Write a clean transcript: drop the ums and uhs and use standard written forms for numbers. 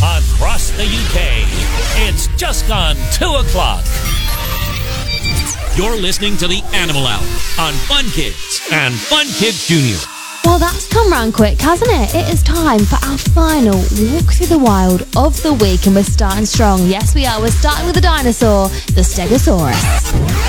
across the UK. It's just gone 2 o'clock. You're listening to the Animal Hour on Fun Kids and Fun Kids Junior. Well, that's come round quick, hasn't it? It is time for our final walk through the wild of the week, and we're starting strong. Yes, we are. We're starting with a dinosaur, the Stegosaurus.